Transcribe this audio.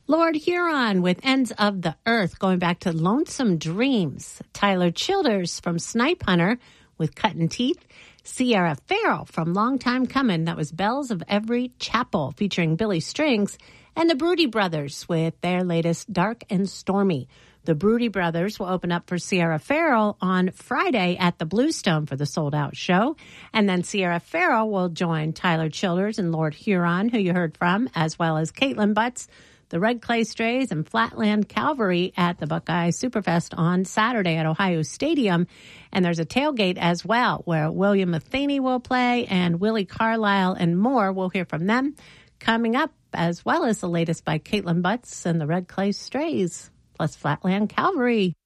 Lord Huron with Ends of the Earth, going back to Lonesome Dreams. Tyler Childers from Snipe Hunter with Cutting Teeth. Sierra Farrell from Long Time Comin', that was Bells of Every Chapel, featuring Billy Strings. And the Broody Brothers with their latest Dark and Stormy. The Broody Brothers will open up for Sierra Farrell on Friday at the Bluestone for the sold-out show. And then Sierra Farrell will join Tyler Childers and Lord Huron, who you heard from, as well as Caitlin Butts, the Red Clay Strays, and Flatland Cavalry at the Buckeye Superfest on Saturday at Ohio Stadium. And there's a tailgate as well where William Matheny will play and Willie Carlisle and more. We'll hear from them coming up, as well as the latest by Caitlin Butts and the Red Clay Strays, plus Flatland Cavalry.